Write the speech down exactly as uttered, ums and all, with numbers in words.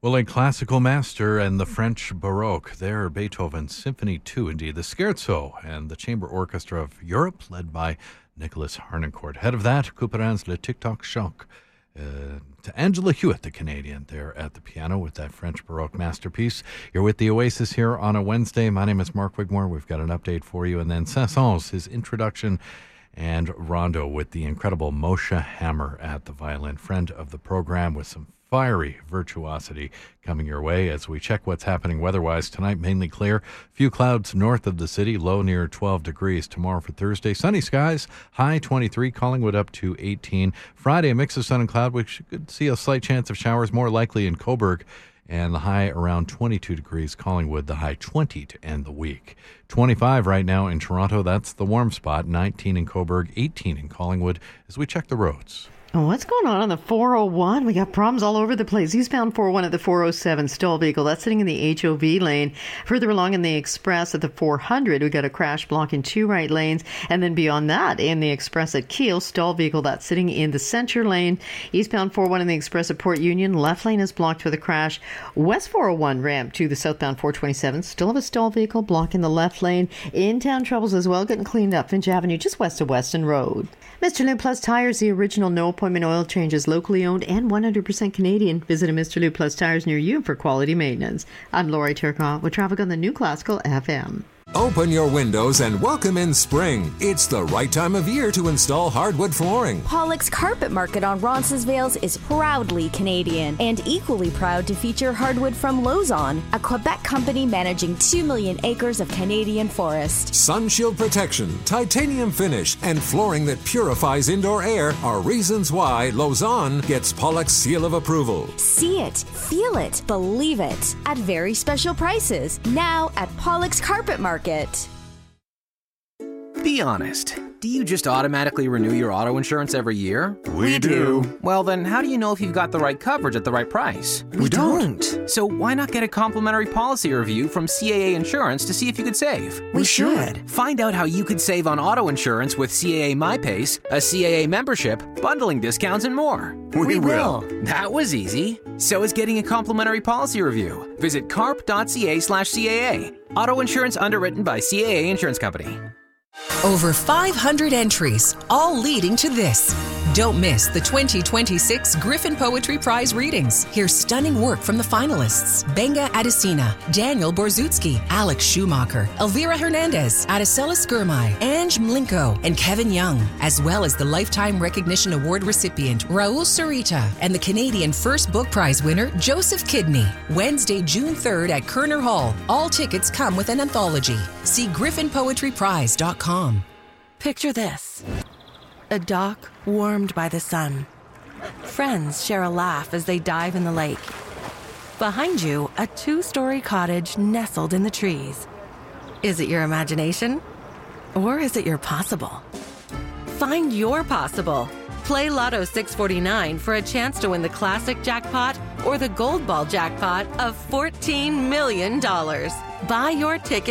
Well, a classical master and the French Baroque. There, Beethoven's Symphony two, indeed, the Scherzo and the Chamber Orchestra of Europe, led by Nicholas Harnoncourt. Head of that, Couperin's Le Tic-Tac Choc. Uh, to Angela Hewitt, the Canadian, there at the piano with that French Baroque masterpiece. You're with the Oasis here on a Wednesday. My name is Mark Wigmore. We've got an update for you. And then Saint-Saëns, his introduction, and Rondo with the incredible Moshe Hammer at the violin. Friend of the program with some fiery virtuosity coming your way as we check what's happening weather-wise tonight. Mainly clear. Few clouds north of the city, low near twelve degrees. Tomorrow for Thursday, sunny skies, high twenty-three, Collingwood up to eighteen. Friday, a mix of sun and cloud. We could see a slight chance of showers, more likely in Cobourg, and the high around twenty-two degrees. Collingwood, the high twenty to end the week. twenty-five right now in Toronto. That's the warm spot. nineteen in Cobourg, eighteen in Collingwood as we check the roads. Oh, what's going on on the four oh one? We got problems all over the place. Eastbound four oh one at the four oh seven, stall vehicle. That's sitting in the H O V lane. Further along in the Express at the four hundred, we got a crash block in two right lanes. And then beyond that, in the Express at Kiel, stall vehicle, that's sitting in the center lane. Eastbound four oh one in the Express at Port Union, left lane is blocked for the crash. West four oh one ramp to the southbound four twenty-seven, still have a stall vehicle blocking the left lane. In-town troubles as well, getting cleaned up. Finch Avenue, just west of Weston Road. Mister Lou Plus Tires, the original no appointment oil changes, locally owned and one hundred percent Canadian. Visit a Mister Lou Plus Tires near you for quality maintenance. I'm Lori Turcotte with traffic on the New Classical F M. Open your windows and welcome in spring. It's the right time of year to install hardwood flooring. Pollock's Carpet Market on Roncesvalles is proudly Canadian and equally proud to feature hardwood from Lauson, a Quebec company managing two million acres of Canadian forest. Sunshield protection, titanium finish, and flooring that purifies indoor air are reasons why Lauson gets Pollock's seal of approval. See it, feel it, believe it at very special prices now at Pollock's Carpet Market. Be honest. Do you just automatically renew your auto insurance every year? We do. Well, then how do you know if you've got the right coverage at the right price? We don't. So why not get a complimentary policy review from C A A Insurance to see if you could save? We should. Find out how you could save on auto insurance with C A A MyPace, a C A A membership, bundling discounts, and more. We, we will. That was easy. So is getting a complimentary policy review. Visit carp.ca slash CAA. Auto insurance underwritten by C A A Insurance Company. Over five hundred entries, all leading to this. Don't miss the twenty twenty-six Griffin Poetry Prize readings. Hear stunning work from the finalists: Benga Adesina, Daniel Borzutsky, Alex Schumacher, Elvira Hernandez, Adesela Skirmay, Ange Mlinko, and Kevin Young, as well as the Lifetime Recognition Award recipient Raul Sarita and the Canadian First Book Prize winner Joseph Kidney. Wednesday, June third at Kerner Hall. All tickets come with an anthology. See griffin poetry prize dot com. Picture this. A dock warmed by the sun. Friends share a laugh as they dive in the lake. Behind you, a two-story cottage nestled in the trees. Is it your imagination? Or is it your possible? Find your possible. Play Lotto six forty-nine for a chance to win the classic jackpot or the gold ball jackpot of fourteen million dollars. Buy your ticket